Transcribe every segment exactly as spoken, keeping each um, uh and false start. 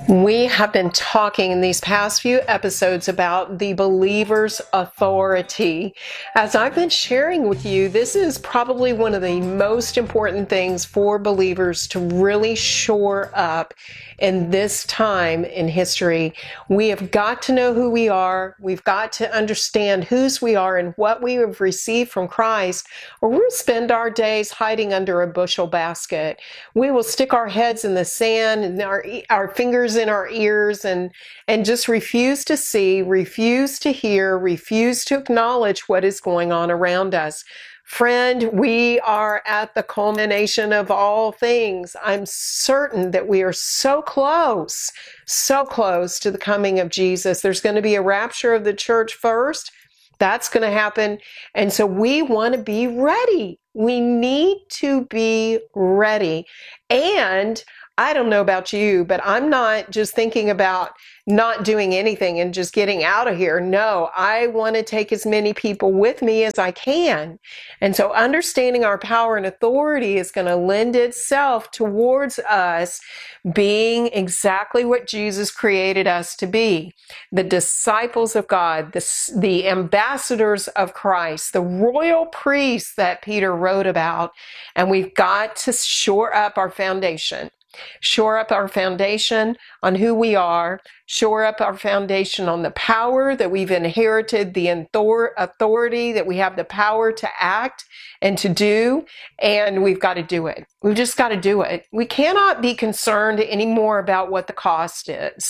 We have been talking in these past few episodes about the believer's authority. As I've been sharing with you, this is probably one of the most important things for believers to really shore up in this time in history. We have got to know who we are. We've got to understand whose we are and what we have received from Christ, or we'll spend our days hiding under a bushel basket. We will stick our heads in the sand and our, our fingers in our ears and, and just refuse to see, refuse to hear, refuse to acknowledge what is going on around us. Friend, we are at the culmination of all things. I'm certain that we are so close, so close to the coming of Jesus. There's going to be a rapture of the church first. That's going to happen. And so we want to be ready. We need to be ready. And I don't know about you, but I'm not just thinking about not doing anything and just getting out of here. No, I want to take as many people with me as I can. And so understanding our power and authority is going to lend itself towards us being exactly what Jesus created us to be. The disciples of God, the, the ambassadors of Christ, the royal priests that Peter wrote about. And we've got to shore up our foundation. Shore up our foundation on who we are, shore up our foundation on the power that we've inherited, the authority that we have the power to act and to do, and we've got to do it. We've just got to do it. We cannot be concerned anymore about what the cost is.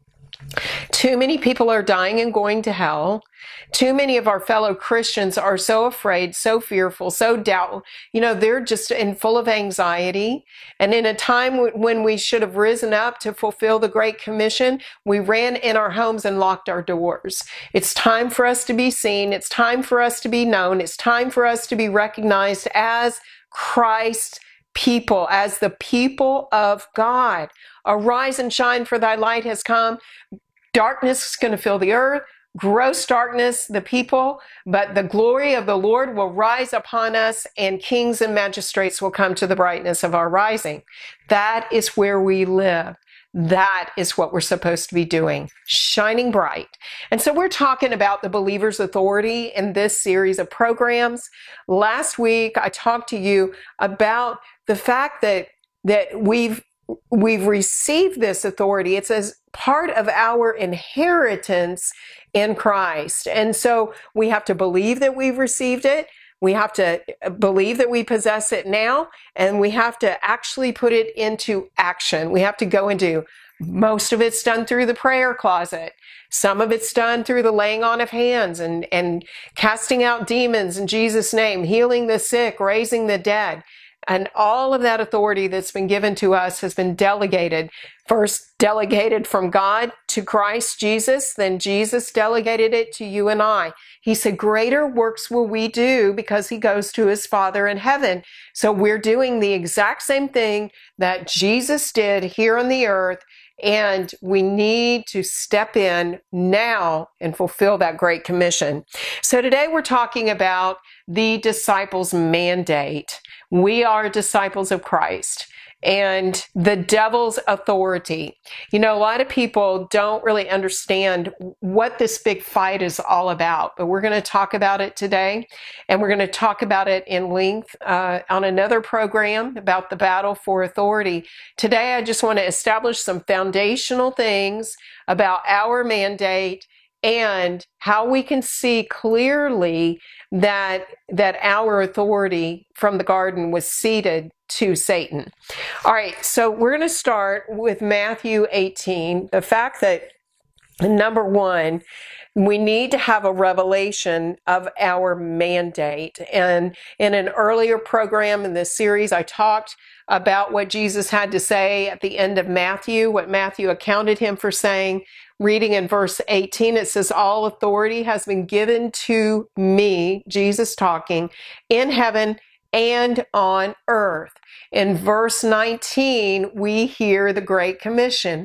Too many people are dying and going to hell. Too many of our fellow Christians are so afraid, so fearful, so doubtful. You know, they're just in full of anxiety. And in a time when we should have risen up to fulfill the Great Commission, we ran in our homes and locked our doors. It's time for us to be seen. It's time for us to be known. It's time for us to be recognized as Christ's people, as the people of God. Arise and shine, for thy light has come. Darkness is going to fill the earth, gross darkness, the people, but the glory of the Lord will rise upon us, and kings and magistrates will come to the brightness of our rising. That is where we live. That is what we're supposed to be doing, shining bright. And so we're talking about the believer's authority in this series of programs. Last week, I talked to you about the fact that, that we've We've received this authority. It's as part of our inheritance in Christ. And so we have to believe that we've received it. We have to believe that we possess it now. And we have to actually put it into action. We have to go and do. Most of it's done through the prayer closet. Some of it's done through the laying on of hands and, and casting out demons in Jesus' name, healing the sick, raising the dead. And all of that authority that's been given to us has been delegated. First delegated from God to Christ Jesus, then Jesus delegated it to you and I. He said, greater works will we do because he goes to his Father in heaven. So we're doing the exact same thing that Jesus did here on the earth. And we need to step in now and fulfill that great commission. So today we're talking about the disciples' mandate. We are disciples of Christ and the devil's authority. You know, a lot of people don't really understand what this big fight is all about, but we're going to talk about it today, and we're going to talk about it in length uh, on another program about the battle for authority. Today, I just want to establish some foundational things about our mandate and how we can see clearly that that our authority from the garden was ceded to Satan. All right, so we're going to start with Matthew eighteen. The fact that, number one, we need to have a revelation of our mandate. And in an earlier program in this series, I talked about what Jesus had to say at the end of Matthew, what Matthew accounted him for saying. Reading in verse eighteen, it says, all authority has been given to me, Jesus talking, in heaven and on earth. In verse nineteen, we hear the Great Commission.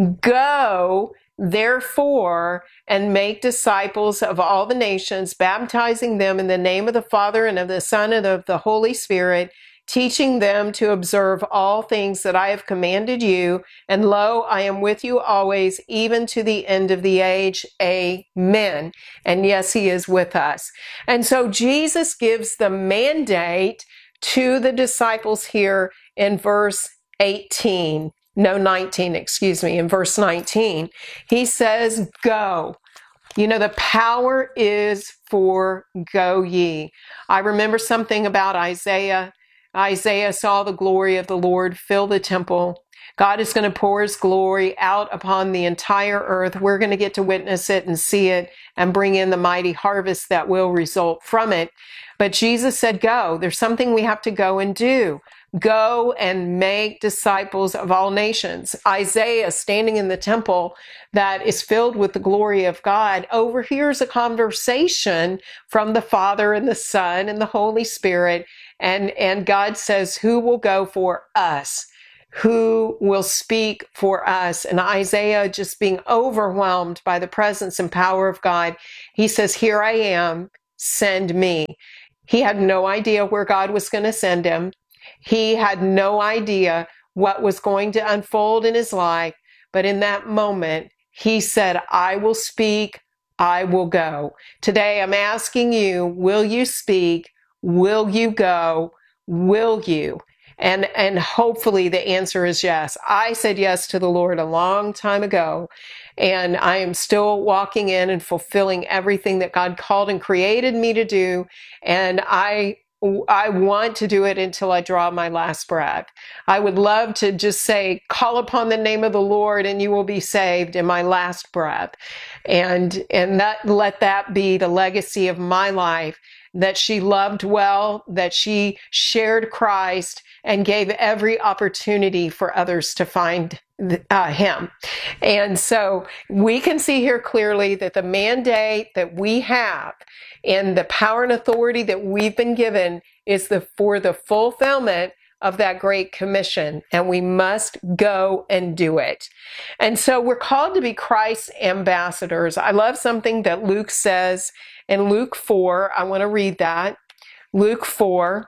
Go, therefore, and make disciples of all the nations, baptizing them in the name of the Father and of the Son and of the Holy Spirit, teaching them to observe all things that I have commanded you. And lo, I am with you always, even to the end of the age. Amen. And yes, he is with us. And so Jesus gives the mandate to the disciples here in verse eighteen. No, nineteen, excuse me, in verse nineteen. He says, go. You know, the power is for go ye. I remember something about Isaiah. Isaiah saw the glory of the Lord fill the temple. God is going to pour his glory out upon the entire earth. We're going to get to witness it and see it and bring in the mighty harvest that will result from it. But Jesus said, go. There's something we have to go and do. Go and make disciples of all nations. Isaiah, standing in the temple that is filled with the glory of God, overhears a conversation from the Father and the Son and the Holy Spirit. And, and God says, who will go for us? Who will speak for us? And Isaiah, just being overwhelmed by the presence and power of God, he says, here I am, send me. He had no idea where God was going to send him. He had no idea what was going to unfold in his life. But in that moment, he said, I will speak, I will go. Today, I'm asking you, will you speak? Will you go? Will you? And, and hopefully the answer is yes. I said yes to the Lord a long time ago, and I am still walking in and fulfilling everything that God called and created me to do. And I I want to do it until I draw my last breath. I would love to just say, call upon the name of the Lord and you will be saved in my last breath. And, and that, let that be the legacy of my life, that she loved well, that she shared Christ and gave every opportunity for others to find uh, him. And so we can see here clearly that the mandate that we have and the power and authority that we've been given is the for the fulfillment of that great commission, and we must go and do it. And so we're called to be Christ's ambassadors. I love something that Luke says in Luke four. I want to read that. Luke four,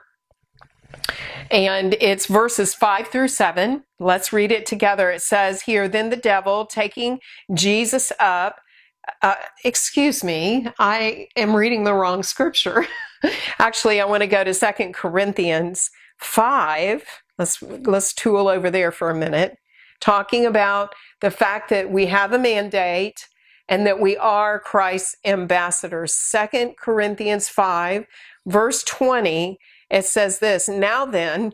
and it's verses five through seven. Let's read it together. It says here, then the devil, taking Jesus up, Uh, excuse me, I am reading the wrong scripture. Actually, I want to go to Second Corinthians five. Let's, let's tool over there for a minute. Talking about the fact that we have a mandate and that we are Christ's ambassadors. Second Corinthians five, verse twenty, it says this, now then,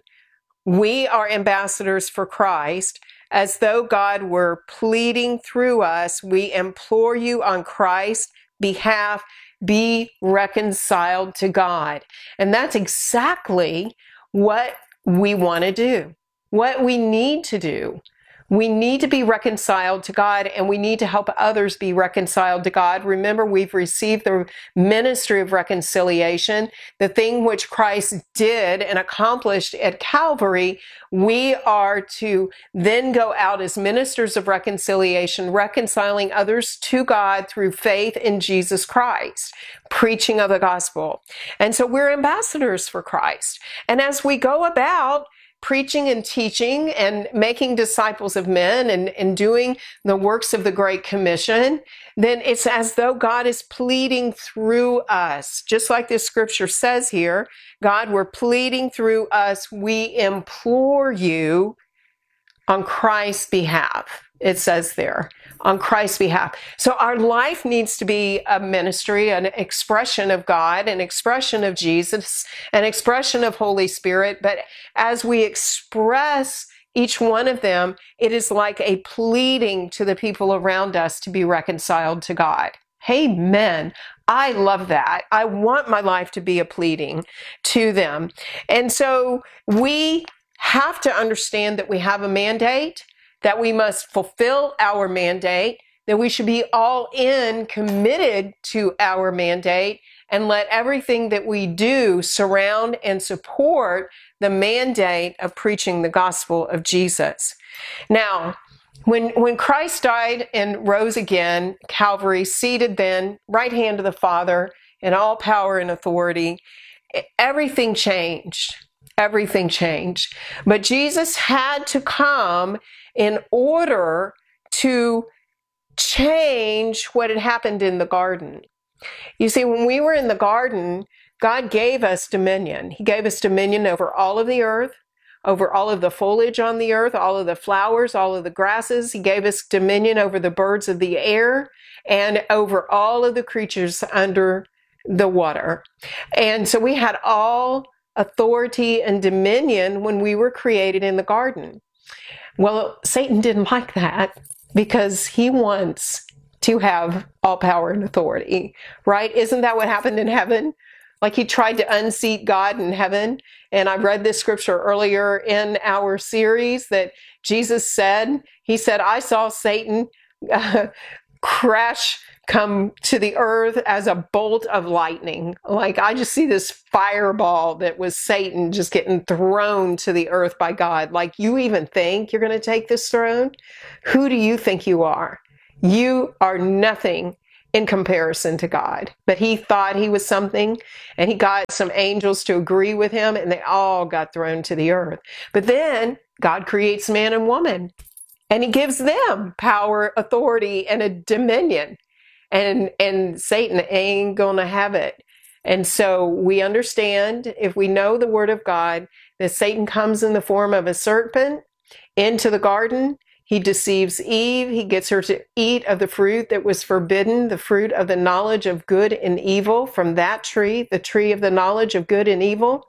we are ambassadors for Christ, as though God were pleading through us. We implore you on Christ's behalf, be reconciled to God. And that's exactly what we want to do, what we need to do. We need to be reconciled to God, and we need to help others be reconciled to God. Remember, we've received the ministry of reconciliation, the thing which Christ did and accomplished at Calvary. We are to then go out as ministers of reconciliation, reconciling others to God through faith in Jesus Christ, preaching of the gospel. And so we're ambassadors for Christ. And as we go about preaching and teaching and making disciples of men and, and doing the works of the Great Commission, then it's as though God is pleading through us. Just like this scripture says here, God, we're pleading through us. We implore you on Christ's behalf. It says there, on Christ's behalf. So our life needs to be a ministry, an expression of God, an expression of Jesus, an expression of Holy Spirit. But as we express each one of them, it is like a pleading to the people around us to be reconciled to God. Amen. I love that. I want my life to be a pleading to them. And so we have to understand that we have a mandate, that we must fulfill our mandate, that we should be all in, committed to our mandate, and let everything that we do surround and support the mandate of preaching the gospel of Jesus. Now, when, when Christ died and rose again, Calvary, seated then, right hand of the Father, in all power and authority, everything changed. everything changed. But Jesus had to come in order to change what had happened in the garden. You see, when we were in the garden, God gave us dominion. He gave us dominion over all of the earth, over all of the foliage on the earth, all of the flowers, all of the grasses. He gave us dominion over the birds of the air and over all of the creatures under the water. And so we had all authority and dominion when we were created in the garden. Well, Satan didn't like that because he wants to have all power and authority, right? Isn't that what happened in heaven? Like he tried to unseat God in heaven. And I read this scripture earlier in our series that Jesus said, he said, I saw Satan uh, crash come to the earth as a bolt of lightning. Like I just see this fireball that was Satan just getting thrown to the earth by God. Like, you even think you're going to take this throne? Who do you think you are? You are nothing in comparison to God. But he thought he was something, and he got some angels to agree with him, and they all got thrown to the earth. But then God creates man and woman, and he gives them power, authority, and a dominion. And, and Satan ain't gonna have it. And so we understand, if we know the word of God, that Satan comes in the form of a serpent into the garden. He deceives Eve. He gets her to eat of the fruit that was forbidden, the fruit of the knowledge of good and evil from that tree, the tree of the knowledge of good and evil.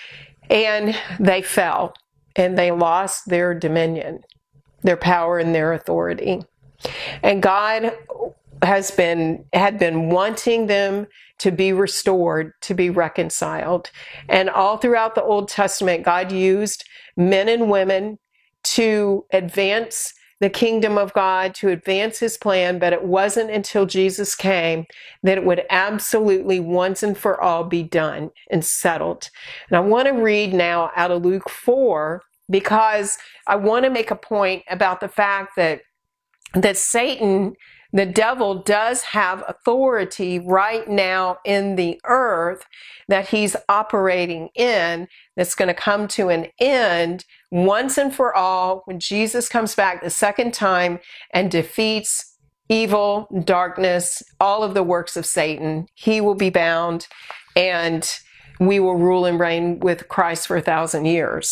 And they fell, and they lost their dominion, their power, and their authority. And God has been, had been wanting them to be restored, to be reconciled. And all throughout the Old Testament, God used men and women to advance the kingdom of God, to advance his plan, but it wasn't until Jesus came that it would absolutely once and for all be done and settled. And I want to read now out of Luke four, because I want to make a point about the fact that that Satan, the devil, does have authority right now in the earth that he's operating in, that's going to come to an end once and for all when Jesus comes back the second time and defeats evil, darkness, all of the works of Satan. He will be bound, and we will rule and reign with Christ for a thousand years.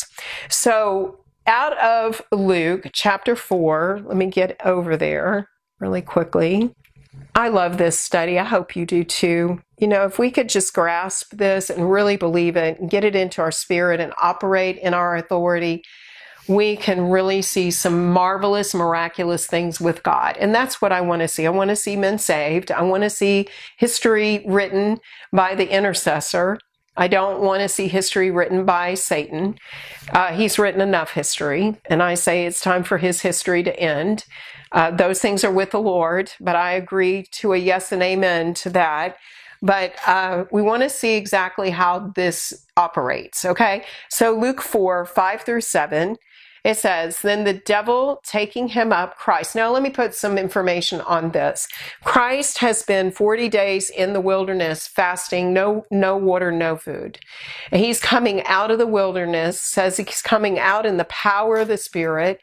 So out of Luke chapter four, let me get over there really quickly. I love this study. I hope you do too. You know, if we could just grasp this and really believe it and get it into our spirit and operate in our authority, we can really see some marvelous, miraculous things with God. And that's what I want to see. I want to see men saved. I want to see history written by the intercessor. I don't want to see history written by Satan. Uh, he's written enough history, and I say it's time for his history to end. Uh, those things are with the Lord, but I agree to a yes and amen to that. But uh, we want to see exactly how this operates, okay? So Luke four, five through seven, it says, then the devil taking him up, Christ. Now let me put some information on this. Christ has been forty days in the wilderness fasting, no, no water, no food. And he's coming out of the wilderness, says he's coming out in the power of the Spirit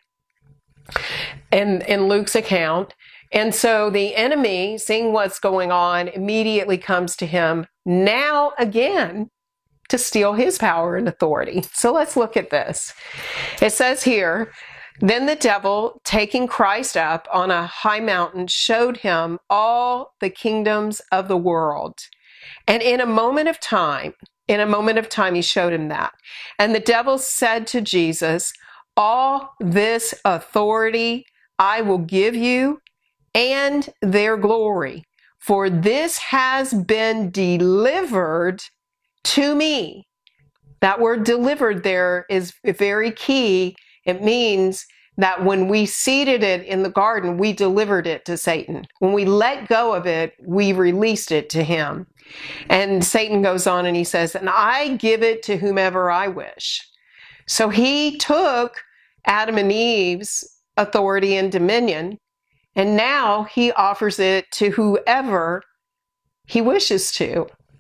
in, in Luke's account. And so the enemy, seeing what's going on, immediately comes to him now again to steal his power and authority. So let's look at this. It says here, then the devil, taking Christ up on a high mountain, showed him all the kingdoms of the world. And in a moment of time, in a moment of time, he showed him that. And the devil said to Jesus, all this authority I will give you and their glory, for this has been delivered to me. That word delivered there is very key. It means that when we seeded it in the garden, we delivered it to Satan. When we let go of it, we released it to him. And Satan goes on and he says, and I give it to whomever I wish. So he took Adam and Eve's authority and dominion, and now he offers it to whoever he wishes to.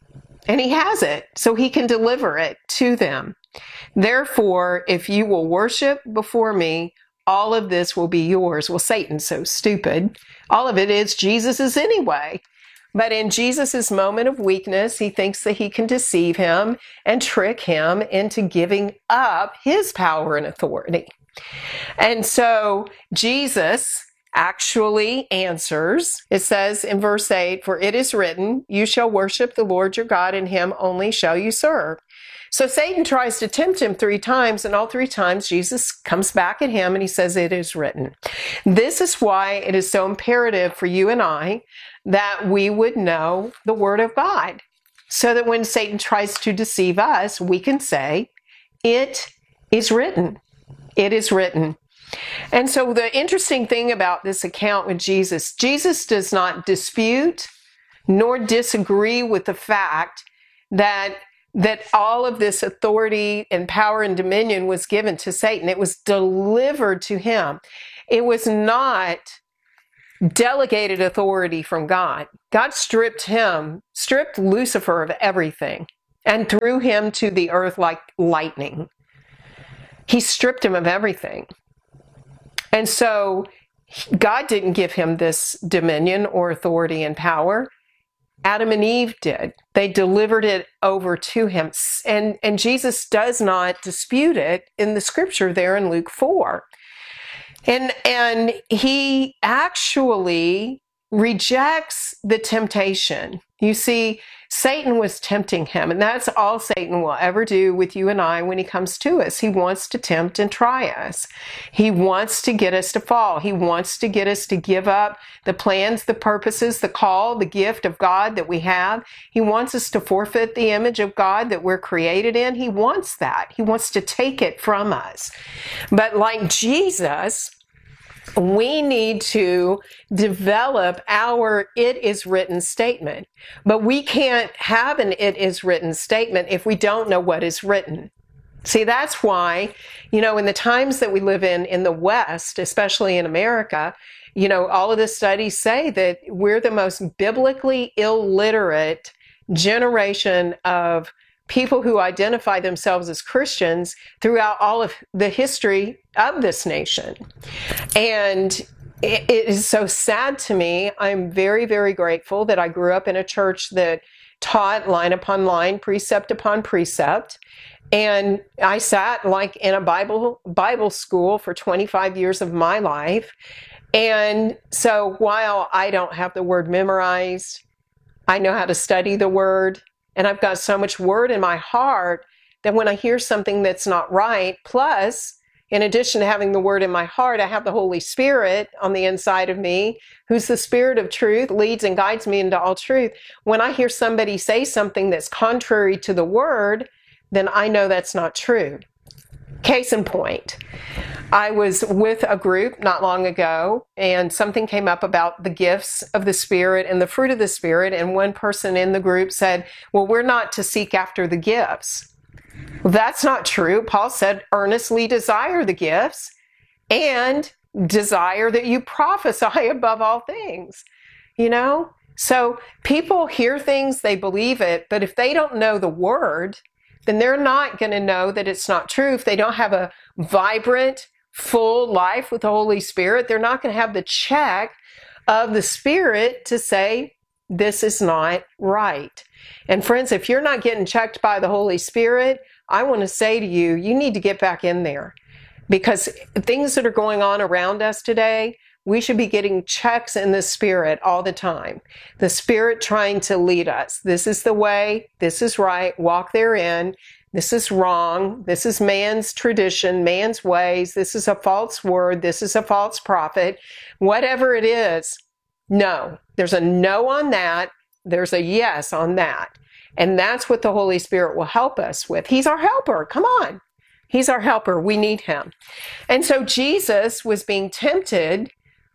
and he has it, so he can deliver it to them. Therefore, if you will worship before me, all of this will be yours. Well, Satan's so stupid. All of it is Jesus's anyway. But in Jesus's moment of weakness, he thinks that he can deceive him and trick him into giving up his power and authority. And so Jesus actually answers. It says in verse eight, for it is written, you shall worship the Lord your God, and him only shall you serve. So Satan tries to tempt him three times, and all three times Jesus comes back at him and he says, it is written. This is why it is so imperative for you and I that we would know the Word of God, so that when Satan tries to deceive us, we can say, it is written. It is written. And so the interesting thing about this account with Jesus, Jesus does not dispute nor disagree with the fact that that all of this authority and power and dominion was given to Satan. It was delivered to him. It was not delegated authority from God. God stripped him, stripped Lucifer of everything, and threw him to the earth like lightning. He stripped him of everything. And so God didn't give him this dominion or authority and power. Adam and Eve did. They delivered it over to him. And, and Jesus does not dispute it in the scripture there in Luke four. And, and he actually rejects the temptation. You see, Satan was tempting him, and that's all Satan will ever do with you and I when he comes to us. He wants to tempt and try us. He wants to get us to fall. He wants to get us to give up the plans, the purposes, the call, the gift of God that we have. He wants us to forfeit the image of God that we're created in. He wants that. He wants to take it from us. But like Jesus, we need to develop our it is written statement. But we can't have an it is written statement if we don't know what is written. See, that's why, you know, in the times that we live in, in the West, especially in America, you know, all of the studies say that we're the most biblically illiterate generation of people who identify themselves as Christians throughout all of the history of this nation. And it is so sad to me. I'm very, very grateful that I grew up in a church that taught line upon line, precept upon precept. And I sat like in a Bible Bible school for twenty-five years of my life. And so while I don't have the word memorized, I know how to study the word. And I've got so much word in my heart that when I hear something that's not right, plus, in addition to having the word in my heart, I have the Holy Spirit on the inside of me, who's the Spirit of truth, leads and guides me into all truth. When I hear somebody say something that's contrary to the word, then I know that's not true. Case in point, I was with a group not long ago, and something came up about the gifts of the Spirit and the fruit of the Spirit, and one person in the group said, well, we're not to seek after the gifts. Well, that's not true. Paul said, earnestly desire the gifts and desire that you prophesy above all things. You know? So people hear things, they believe it, but if they don't know the word, then they're not going to know that it's not true. If they don't have a vibrant, full life with the Holy Spirit, they're not going to have the check of the Spirit to say, this is not right. And friends, if you're not getting checked by the Holy Spirit, I want to say to you, you need to get back in there. Because things that are going on around us today, we should be getting checks in the Spirit all the time. The Spirit trying to lead us. This is the way. This is right. Walk therein. This is wrong. This is man's tradition, man's ways. This is a false word. This is a false prophet. Whatever it is, no. There's a no on that. There's a yes on that. And that's what the Holy Spirit will help us with. He's our helper. Come on. He's our helper. We need him. And so Jesus was being tempted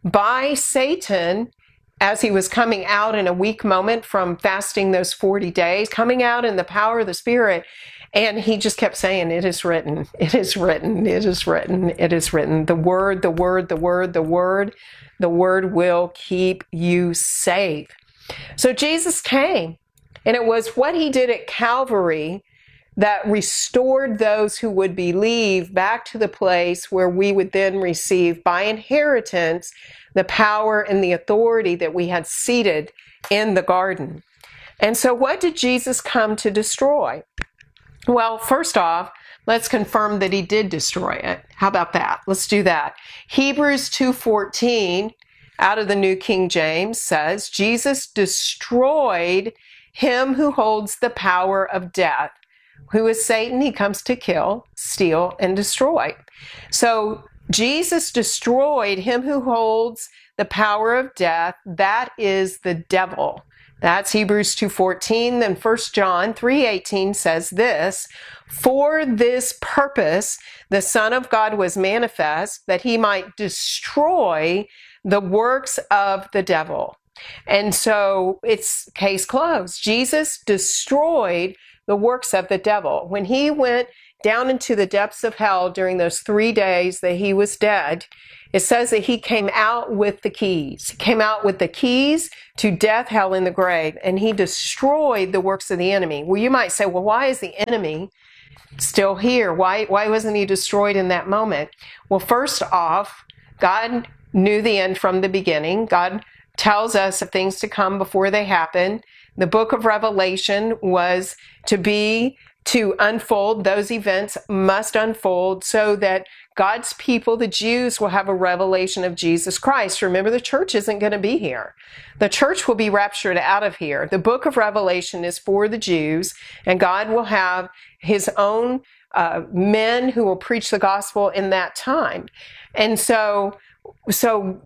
by Satan as he was coming out in a weak moment from fasting those forty days, coming out in the power of the Spirit. And he just kept saying, it is written, it is written, it is written, it is written. The word, the word, the word, the word, the word will keep you safe. So Jesus came And it was what he did at Calvary that restored those who would believe back to the place where we would then receive by inheritance the power and the authority that we had seated in the garden. And so what did Jesus come to destroy? Well, first off, let's confirm that he did destroy it. How about that? Let's do that. Hebrews two fourteen out of the New King James says, Jesus destroyed him who holds the power of death. Who is Satan? He comes to kill, steal, and destroy. So Jesus destroyed him who holds the power of death. That is the devil. That's Hebrews two fourteen. Then First John three eighteen says this, for this purpose the Son of God was manifest, that he might destroy the works of the devil. And so it's case closed. Jesus destroyed the works of the devil. When he went down into the depths of hell during those three days that he was dead, it says that he came out with the keys. He came out with the keys to death, hell, and the grave, and he destroyed the works of the enemy. Well, you might say, well, why is the enemy still here? Why, why wasn't he destroyed in that moment? Well, first off, God knew the end from the beginning. God tells us of things to come before they happen. The book of Revelation was to be, to unfold. Those events must unfold so that God's people, the Jews, will have a revelation of Jesus Christ. Remember, the church isn't going to be here. The church will be raptured out of here. The book of Revelation is for the Jews, and God will have his own uh, men who will preach the gospel in that time. And so, so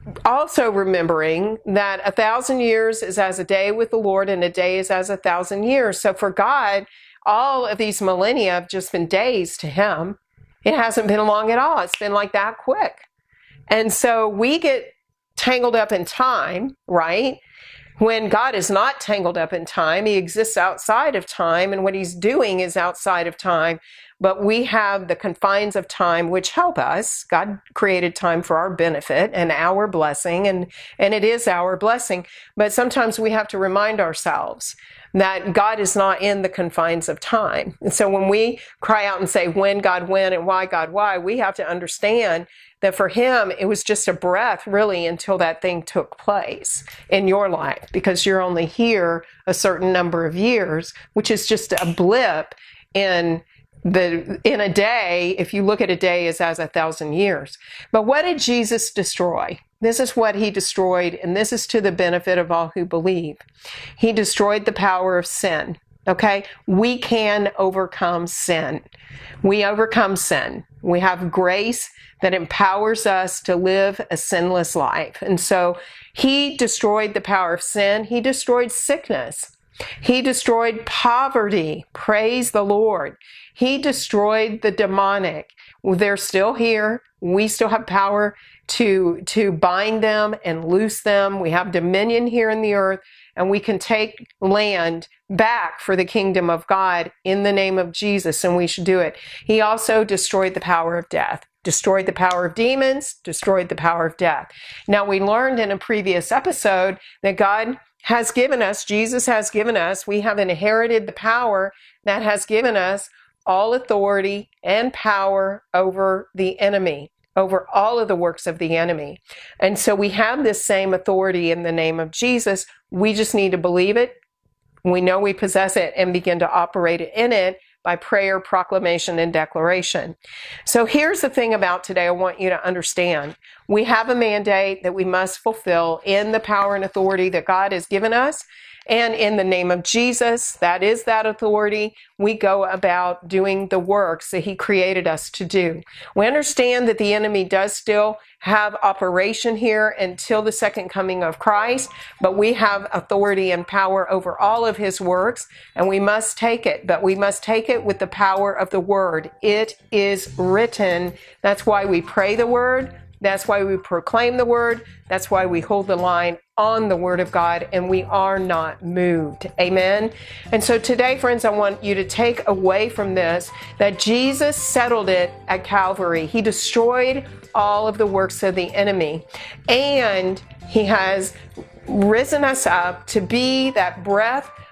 also remembering that a thousand years is as a day with the Lord, and a day is as a thousand years. So for God, all of these millennia have just been days to him. It hasn't been long at all. It's been like that quick. And so we get tangled up in time, right? When God is not tangled up in time, he exists outside of time, and what he's doing is outside of time. But we have the confines of time which help us. God created time for our benefit and our blessing, and, and it is our blessing. But sometimes we have to remind ourselves that God is not in the confines of time. And so when we cry out and say, when, God, when, and why, God, why, we have to understand that for him, it was just a breath, really, until that thing took place in your life, because you're only here a certain number of years, which is just a blip in the in a day. If you look at a day as as a thousand years. But what did Jesus destroy? This is what he destroyed, and this is to the benefit of all who believe. He destroyed the power of sin. Okay? We can overcome sin. We overcome sin. We have grace that empowers us to live a sinless life. And so he destroyed the power of sin. He destroyed sickness. He destroyed poverty. Praise the Lord. He destroyed the demonic. They're still here. We still have power to, to bind them and loose them. We have dominion here in the earth, and we can take land back for the kingdom of God in the name of Jesus, and we should do it. He also destroyed the power of death, destroyed the power of demons, destroyed the power of death. Now, we learned in a previous episode that God has given us, Jesus has given us, we have inherited the power that has given us all authority and power over the enemy, over all of the works of the enemy. And so we have this same authority in the name of Jesus. We just need to believe it. We know we possess it and begin to operate in it by prayer, proclamation, and declaration. So here's the thing about today I want you to understand. We have a mandate that we must fulfill in the power and authority that God has given us. And in the name of Jesus, that is that authority, we go about doing the works that he created us to do. We understand that the enemy does still have operation here until the second coming of Christ, but we have authority and power over all of his works, and we must take it, but we must take it with the power of the word. It is written. That's why we pray the word. That's why we proclaim the word. That's why we hold the line on the word of God, and we are not moved. Amen. And so today, friends, I want you to take away from this that Jesus settled it at Calvary. He destroyed all of the works of the enemy, and he has risen us up to be that breath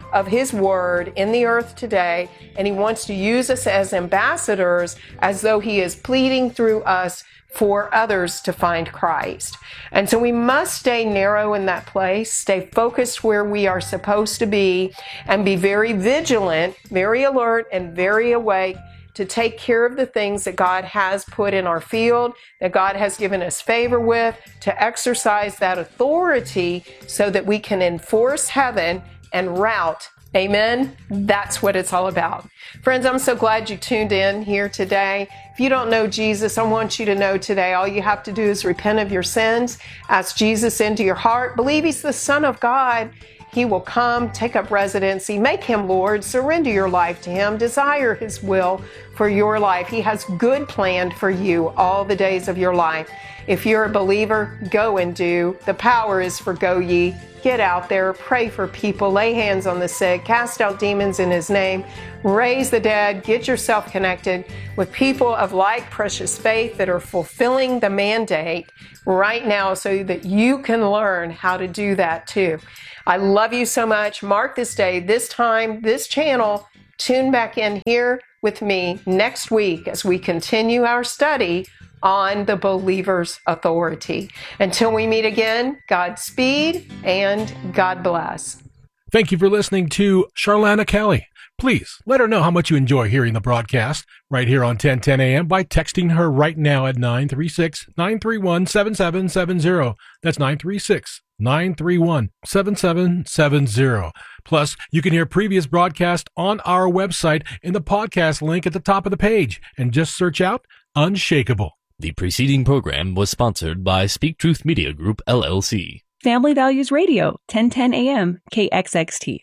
of His Word in the earth today, and He wants to use us as ambassadors as though He is pleading through us for others to find Christ. And so we must stay narrow in that place, stay focused where we are supposed to be, and be very vigilant, very alert, and very awake to take care of the things that God has put in our field, that God has given us favor with, to exercise that authority so that we can enforce heaven and rout. Amen? That's what it's all about. Friends, I'm so glad you tuned in here today. If you don't know Jesus, I want you to know today, all you have to do is repent of your sins, ask Jesus into your heart, believe He's the Son of God. He will come, take up residency, make Him Lord, surrender your life to Him, desire His will for your life. He has good planned for you all the days of your life. If you're a believer, go and do. The power is for go ye. Get out there, pray for people, lay hands on the sick, cast out demons in His name, raise the dead, get yourself connected with people of like precious faith that are fulfilling the mandate right now so that you can learn how to do that too. I love you so much. Mark this day, this time, this channel. Tune back in here with me next week as we continue our study on the believer's authority. Until we meet again, Godspeed and God bless. Thank you for listening to Charlana Kelly. Please let her know how much you enjoy hearing the broadcast right here on ten ten a.m. by texting her right now at nine three six, nine three one, seven seven seven zero. That's nine three six, nine three one, seven seven seven zero. Plus, you can hear previous broadcasts on our website in the podcast link at the top of the page, and just search out Unshakable. The preceding program was sponsored by Speak Truth Media Group, L L C. Family Values Radio, ten ten a.m., K X X T.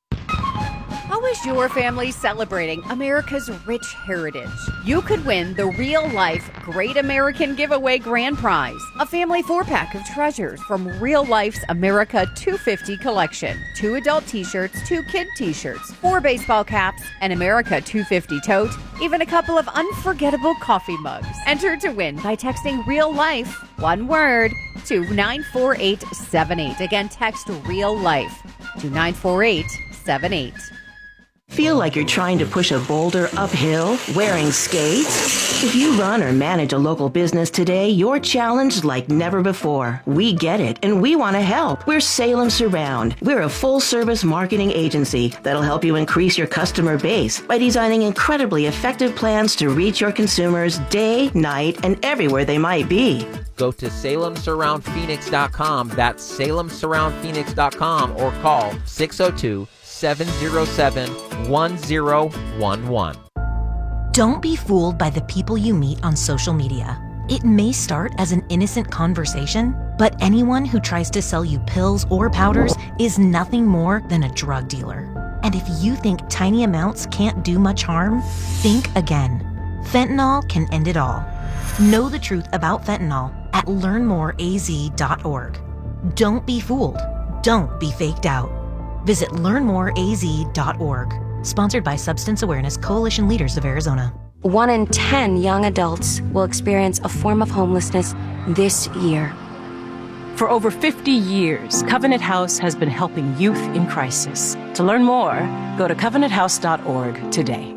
How is your family celebrating America's rich heritage? You could win the real-life Great American Giveaway Grand Prize, a family four-pack of treasures from Real Life's America two fifty collection. Two adult t-shirts, two kid t-shirts, four baseball caps, an America two fifty tote, even a couple of unforgettable coffee mugs. Enter to win by texting Real Life, one word, to nine four eight seven eight. Again, text Real Life to nine four eight seven eight. Feel like you're trying to push a boulder uphill wearing skates? If you run or manage a local business today, you're challenged like never before. We get it, and we want to help. We're Salem Surround. We're a full-service marketing agency that'll help you increase your customer base by designing incredibly effective plans to reach your consumers day, night, and everywhere they might be. Go to Salem Surround Phoenix dot com. That's Salem Surround Phoenix dot com, or call six oh two, seven oh seven, one oh one one. Don't be fooled by the people you meet on social media. It may start as an innocent conversation, but anyone who tries to sell you pills or powders is nothing more than a drug dealer. And if you think tiny amounts can't do much harm, think again. Fentanyl can end it all. Know the truth about fentanyl at learn more A Z dot org. Don't be fooled. Don't be faked out. Visit learn more A Z dot org. Sponsored by Substance Awareness Coalition Leaders of Arizona. One in ten young adults will experience a form of homelessness this year. For over fifty years, Covenant House has been helping youth in crisis. To learn more, go to covenant house dot org today.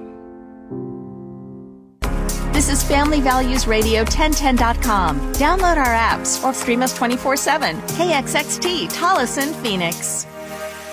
This is Family Values Radio ten ten dot com. Download our apps or stream us twenty-four seven. K X X T, Tolleson, Phoenix.